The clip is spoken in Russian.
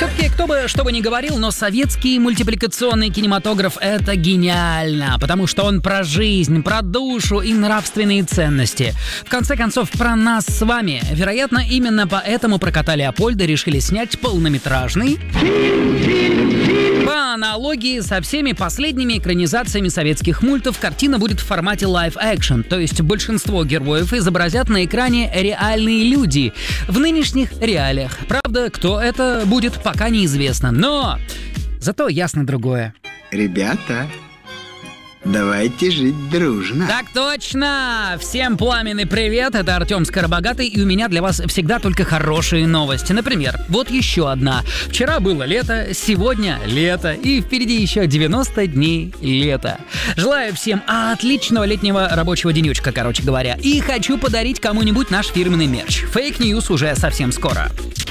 Все-таки, кто бы что бы ни говорил, но советский мультипликационный кинематограф — это гениально, потому что он про жизнь, про душу и нравственные ценности. В конце концов, про нас с вами. Вероятно, именно поэтому про кота Леопольда решили снять полнометражный. По аналогии со всеми последними экранизациями советских мультов, картина будет в формате live-action, то есть большинство героев изобразят на экране реальные люди в нынешних реалиях. Правда, кто это будет, пока неизвестно, но зато ясно другое. Ребята, давайте жить дружно. Так точно! Всем пламенный привет, это Артем Скоробогатый, и у меня для вас всегда только хорошие новости. Например, вот еще одна. Вчера было лето, сегодня лето, и впереди еще 90 дней лета. Желаю всем отличного летнего рабочего денечка, короче говоря. И хочу подарить кому-нибудь наш фирменный мерч. Фейк Ньюс уже совсем скоро.